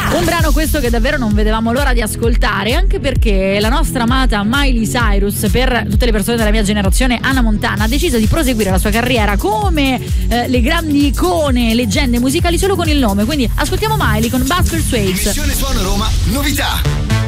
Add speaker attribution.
Speaker 1: Un brano questo che davvero non vedevamo l'ora di ascoltare, anche perché la nostra amata Miley Cyrus, per tutte le persone della mia generazione Hannah Montana, ha deciso di proseguire la sua carriera come le grandi icone, leggende musicali solo con il nome. Quindi ascoltiamo Miley con Bus Persuades.
Speaker 2: Missione Suono Roma, novità.